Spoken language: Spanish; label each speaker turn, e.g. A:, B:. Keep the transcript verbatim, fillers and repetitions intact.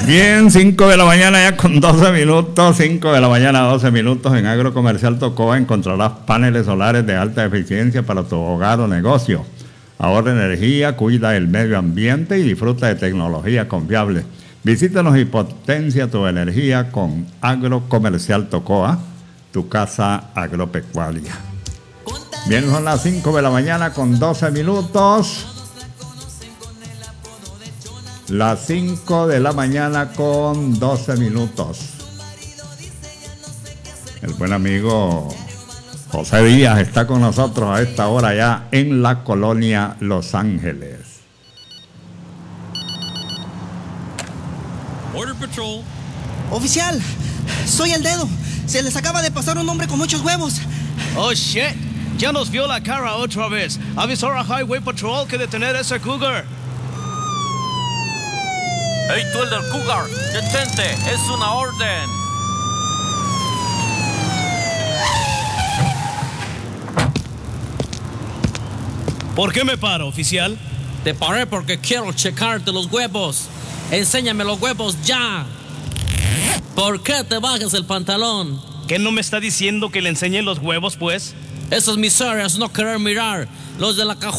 A: Bien, cinco de la mañana ya con doce minutos, cinco de la mañana doce minutos. En Agrocomercial Tocoa encontrarás paneles solares de alta eficiencia para tu hogar o negocio. Ahorra energía, cuida el medio ambiente y disfruta de tecnología confiable. Visítanos y potencia tu energía con Agrocomercial Tocoa, tu casa agropecuaria. Bien, son las cinco de la mañana con doce minutos. Las cinco de la mañana con doce minutos. El buen amigo José Díaz está con nosotros a esta hora ya en la colonia Los Ángeles.
B: Border Patrol.
C: Oficial, soy el dedo. Se les acaba de pasar un hombre con muchos huevos.
B: Oh shit, ya nos vio la cara otra vez. Avisó a Highway Patrol que detener a ese cougar.
D: ¡Hey, tú el del cougar! ¡Detente! ¡Es una orden!
B: ¿Por qué me paro, oficial?
E: Te paré porque quiero checarte los huevos. Enséñame los huevos ya. ¿Por qué te bajas el pantalón?
B: ¿Qué no me está diciendo que le enseñe los huevos, pues?
E: Esas miserias no querer mirar. Los de la cajuela